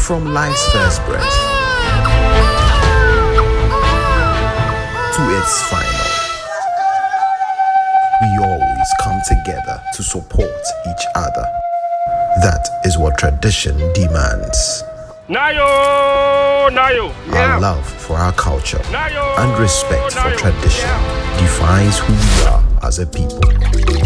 From life's first breath to its final, we always come together to support each other. That is what tradition demands. Nayo! Yeah. Our love for our culture Nayo! and respect for Nayo! tradition Yeah. defines who we are as a people.